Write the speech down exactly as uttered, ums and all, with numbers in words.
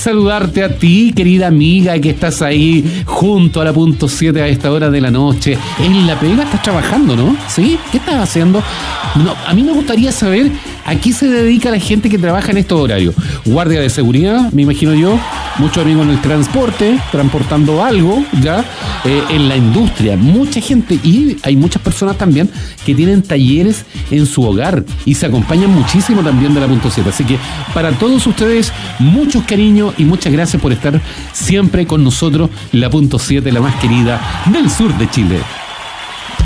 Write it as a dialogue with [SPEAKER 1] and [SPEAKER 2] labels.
[SPEAKER 1] saludarte a ti, querida amiga, que estás ahí junto a la punto siete a esta hora de la noche. En la pega estás trabajando, ¿no? ¿Sí? ¿Qué estás haciendo? No, a mí me gustaría saber a qué se dedica la gente que trabaja en estos horarios. Guardia de seguridad, me imagino yo. Muchos amigos en el transporte, transportando algo, ya. Eh, en la industria, mucha gente. Y hay muchas personas también que tienen talleres en su hogar y se acompañan muchísimo también de la punto siete. Así que para todos ustedes, muchos cariños y muchas gracias por estar siempre con nosotros. La punto siete, la más querida del sur de Chile.